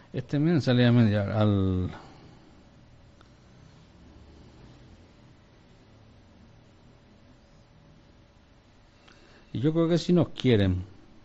Me salía a mediar al... Y yo creo que si nos quieren,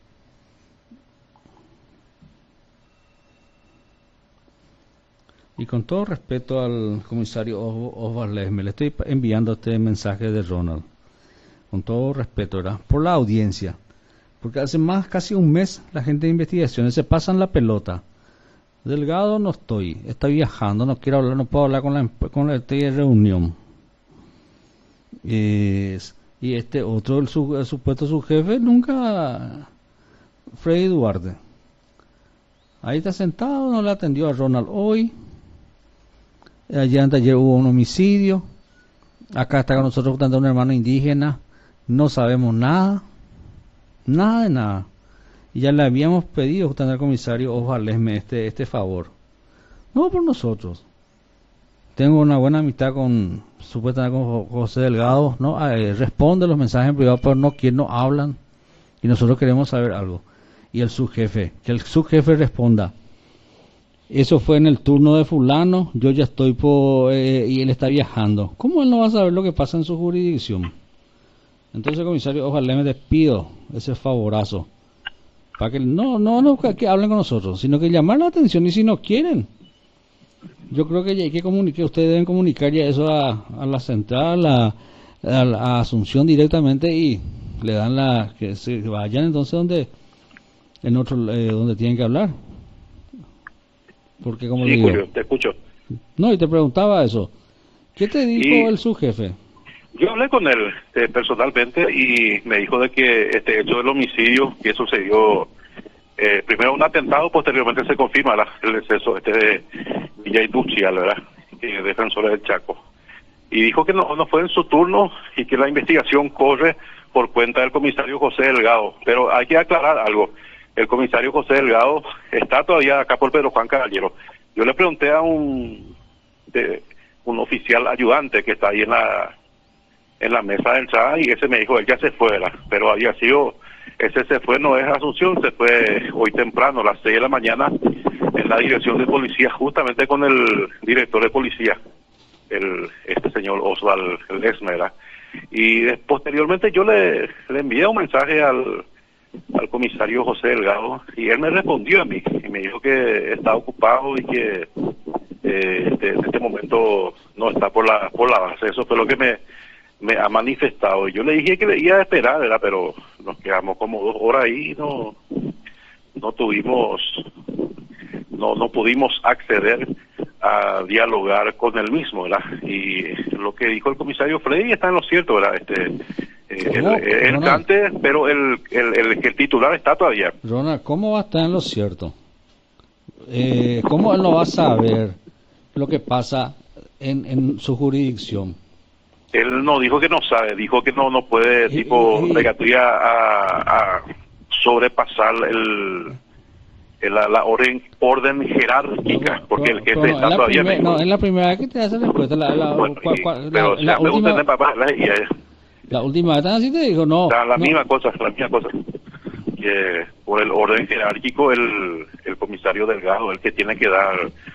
y con todo respeto al comisario Osvaldo Lesme, le estoy enviando este mensaje de Ronald, con todo respeto, ¿verdad? Por la audiencia, porque hace más casi un mes la gente de investigaciones se pasan la pelota. Delgado no estoy, está viajando, no quiero hablar, no puedo hablar con la estoy de reunión. Y este otro, el supuesto subjefe, nunca, Freddy Duarte. Ahí está sentado, no le atendió a Ronald hoy. Ayer hubo un homicidio. Acá está con nosotros justamente un hermano indígena. No sabemos nada. Nada de nada. Y ya le habíamos pedido justamente al comisario Osvaldo Lesme este favor. No por nosotros. Tengo una buena amistad supuestamente con José Delgado, ¿no? Responde los mensajes en privado, pero no hablan. Y nosotros queremos saber algo. Y el subjefe, que el subjefe responda. Eso fue en el turno de fulano, yo ya estoy y él está viajando. ¿Cómo él no va a saber lo que pasa en su jurisdicción? Entonces, comisario, ojalá me despido ese favorazo. Para que no que hablen con nosotros, sino que llamar la atención y si no quieren. Yo creo que ya hay que comunicar, ustedes deben comunicar ya eso a la central, a Asunción directamente y le dan que se vayan entonces donde tienen que hablar. Porque como Sí, digo, Julio, te escucho. no, y te preguntaba eso. ¿Qué te dijo el subjefe? Yo hablé con él personalmente y me dijo de que este hecho del homicidio que sucedió, primero un atentado, posteriormente se confirma el exceso de Villa Industrial, ¿verdad? Defensores del Chaco. Y dijo que no fue en su turno y que la investigación corre por cuenta del comisario José Delgado. Pero hay que aclarar algo. El comisario José Delgado está todavía acá por Pedro Juan Caballero. Yo le pregunté a un oficial ayudante que está ahí en la mesa del chat y ese me dijo, él ya se fue, pero ese se fue, no es Asunción, se fue hoy temprano, a las 6 de la mañana, en la dirección de policía, justamente con el director de policía, este señor Osvaldo Lesme, ¿verdad? Y posteriormente yo le envié un mensaje al comisario José Delgado y él me respondió a mí y me dijo que está ocupado y que en este momento no está por la base. Eso fue lo que me ha manifestado. Y yo le dije que le iba a esperar, ¿verdad? Pero nos quedamos como 2 horas ahí y no pudimos acceder a dialogar con él mismo, ¿verdad? Y lo que dijo el comisario Freddy está en lo cierto, ¿verdad? El cante, pero el titular está todavía. Ronald, ¿cómo va a estar en lo cierto? ¿Cómo él no va a saber lo que pasa en su jurisdicción? Él no dijo que no sabe, dijo que no puede, negativa a sobrepasar la orden jerárquica, porque el jefe está todavía... No, es la primera vez que te hace respuesta. La última vez así te dijo, no. La misma cosa. Que por el orden jerárquico, el comisario Delgado, el que tiene que dar